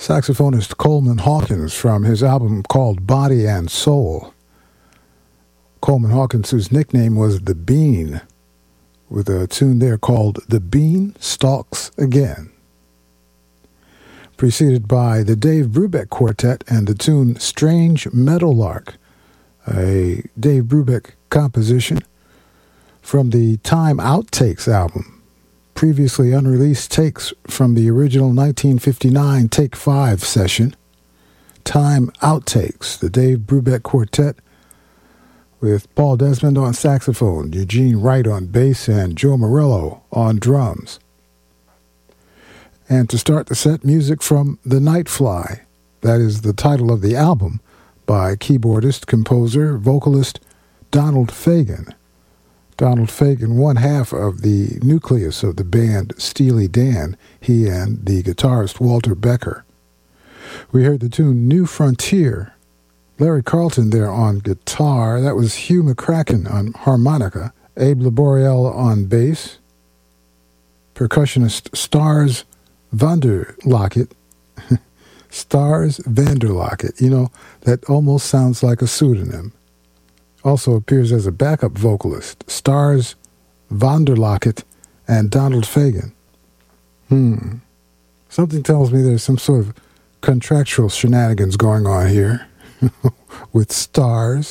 saxophonist Coleman Hawkins from his album called Body and Soul. Coleman Hawkins, whose nickname was The Bean, with a tune there called The Bean Stalks Again. Preceded by the Dave Brubeck Quartet and the tune Strange Meadowlark, a Dave Brubeck composition from the Time Outtakes album, previously unreleased takes from the original 1959 Take 5 session. Time Outtakes, the Dave Brubeck Quartet, with Paul Desmond on saxophone, Eugene Wright on bass, and Joe Morello on drums. And to start the set, music from The Nightfly. That is the title of the album, by keyboardist, composer, vocalist Donald Fagen. Donald Fagen, one half of the nucleus of the band Steely Dan, he and the guitarist Walter Becker. We heard the tune New Frontier. Larry Carlton there on guitar. That was Hugh McCracken on harmonica. Abe Laboriel on bass. Percussionist Stars Vanderlocket. Stars Vanderlocket. You know, that almost sounds like a pseudonym. Also appears as a backup vocalist. Stars Vanderlocket and Donald Fagen. Something tells me there's some sort of contractual shenanigans going on here with Stars.